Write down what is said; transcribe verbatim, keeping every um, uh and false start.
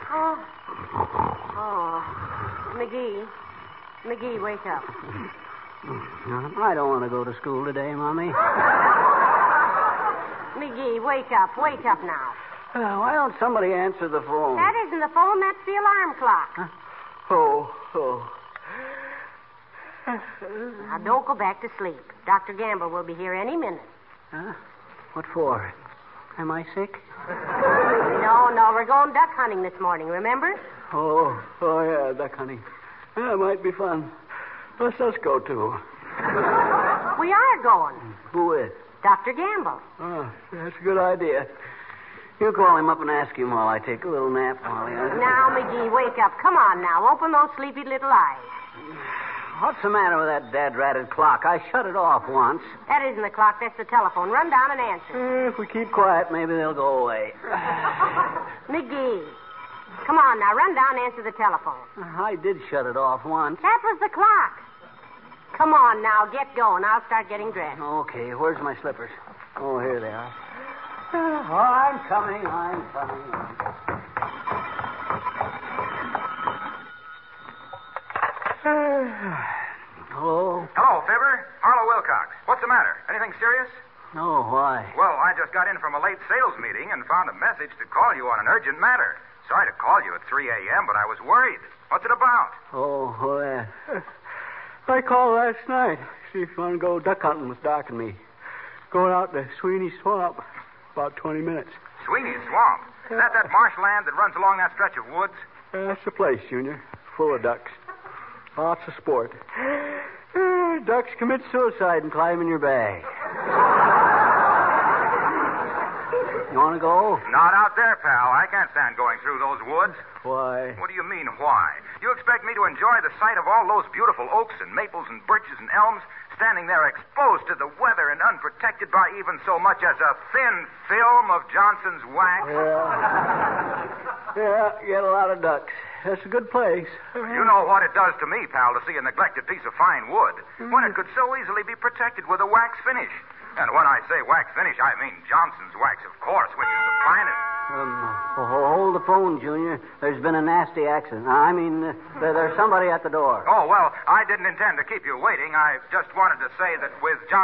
Oh. Oh. McGee. McGee, wake up. I don't want to go to school today, Mommy. McGee, wake up. Wake up now. Uh, why don't somebody answer the phone? That isn't the phone. That's the alarm clock. Huh? Oh, oh. Now, don't go back to sleep. Doctor Gamble will be here any minute. Huh? What for? Am I sick? No, no, we're going duck hunting this morning, remember? Oh, oh, yeah, duck hunting. Yeah, it might be fun. Let's us go, too. We are going. Who with? Doctor Gamble. Oh, that's a good idea. You call him up and ask him while I take a little nap, Molly. Now, McGee, wake up. Come on now. Open those sleepy little eyes. What's the matter with that dad-ratted clock? I shut it off once. That isn't the clock. That's the telephone. Run down and answer. Eh, if we keep quiet, maybe they'll go away. McGee. Come on now. Run down and answer the telephone. I did shut it off once. That was the clock. Come on now. Get going. I'll start getting dressed. Okay. Where's my slippers? Oh, here they are. Oh, I'm coming. I'm coming. Hello? Hello, Fibber. Harlow Wilcox. What's the matter? Anything serious? No, why? Well, I just got in from a late sales meeting and found a message to call you on an urgent matter. Sorry to call you at three a.m., but I was worried. What's it about? Oh, oh, that. I called last night. See if you want to go duck hunting with Doc and me. Going out to Sweeney Swamp. About twenty minutes. Sweeney Swamp? Is that that marshland that runs along that stretch of woods? Uh, that's the place, Junior. Full of ducks. Lots of sport. Uh, ducks commit suicide and climb in your bag. You want to go? Not out there, pal. I can't stand going through those woods. Why? What do you mean, why? You expect me to enjoy the sight of all those beautiful oaks and maples and birches and elms standing there exposed to the weather and unprotected by even so much as a thin film of Johnson's wax? Yeah. Yeah, get a lot of ducks. That's a good place. You know what it does to me, pal, to see a neglected piece of fine wood when it could so easily be protected with a wax finish. And when I say wax finish, I mean Johnson's wax, of course, which is the finest. Um, hold the phone, Junior. There's been a nasty accident. I mean, uh, there's somebody at the door. Oh, well, I didn't intend to keep you waiting. I just wanted to say that with Johnson...